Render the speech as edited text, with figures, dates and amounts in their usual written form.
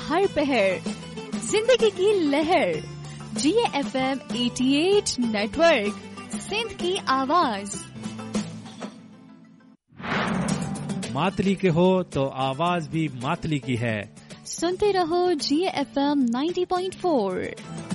हर पहर जिंदगी की लहर GFM 88 नेटवर्क सिंध की आवाज। मातली के हो तो आवाज भी मातली की है। सुनते रहो GFM 90.4।